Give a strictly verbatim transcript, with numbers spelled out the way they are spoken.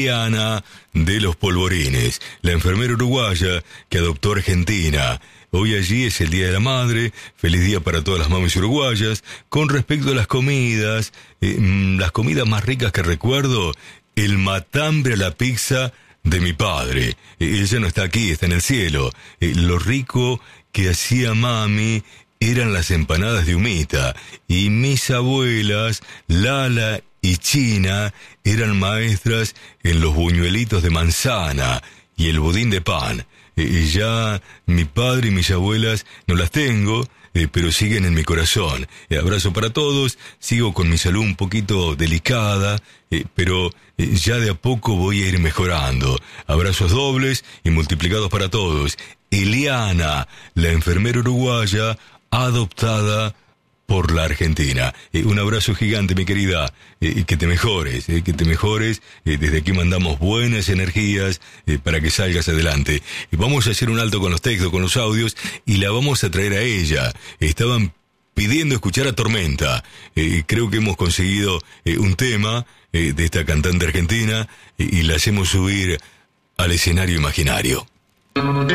Eliana de los Polvorines, la enfermera uruguaya que adoptó Argentina. Hoy allí es el Día de la Madre, feliz día para todas las mamis uruguayas. Con respecto a las comidas, eh, las comidas más ricas que recuerdo, el matambre a la pizza de mi padre. Eh, ella no está aquí, está en el cielo. Eh, lo rico que hacía mami eran las empanadas de humita, y mis abuelas, Lala y China, eran maestras en los buñuelitos de manzana y el budín de pan. Eh, ya mi padre y mis abuelas no las tengo, eh, pero siguen en mi corazón. Eh, abrazo para todos, sigo con mi salud un poquito delicada, eh, pero eh, ya de a poco voy a ir mejorando. Abrazos dobles y multiplicados para todos. Eliana, la enfermera uruguaya, adoptada por la Argentina. Eh, un abrazo gigante, mi querida, eh, que te mejores, eh, que te mejores. Eh, desde aquí mandamos buenas energías eh, para que salgas adelante. Y vamos a hacer un alto con los textos, con los audios, y la vamos a traer a ella. Estaban pidiendo escuchar a Tormenta. Eh, creo que hemos conseguido eh, un tema eh, de esta cantante argentina, eh, y la hacemos subir al escenario imaginario.